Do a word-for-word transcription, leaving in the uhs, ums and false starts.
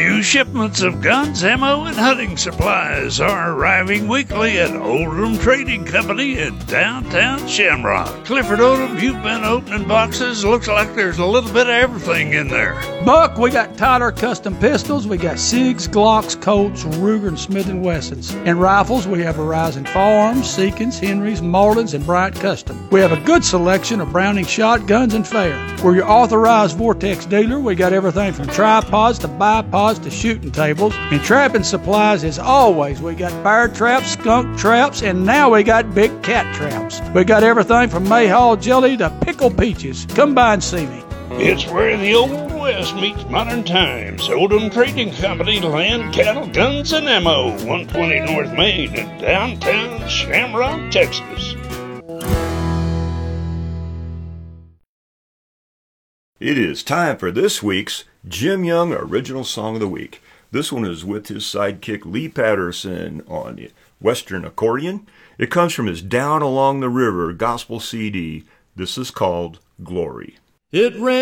New shipments of guns, ammo, and hunting supplies are arriving weekly at Oldham Trading Company in downtown Shamrock. Clifford Odom, you've been opening boxes. Looks like there's a little bit of everything in there. Buck, we got Tyler custom pistols. We got Sigs, Glocks, Colts, Ruger, and Smith and Wessons. And rifles, we have Horizon Firearms, Seekins, Henrys, Marlins, and Bryant Custom. We have a good selection of Browning shotguns and fair. We're your authorized Vortex dealer. We got everything from tripods to bipods to shooting tables. And trapping supplies, as always, we got bear traps, skunk traps, and now we got big cat traps. We got everything from Mayhaw jelly to pickled peaches. Come by and see me. It's where the Old West meets modern times. Oldham Trading Company, land, cattle, guns, and ammo. one twenty North Main in downtown Shamrock, Texas. It is time for this week's Jim Young Original Song of the Week. This one is with his sidekick Lee Patterson on Western accordion. It comes from his Down Along the River gospel C D. This is called Glory. It rains.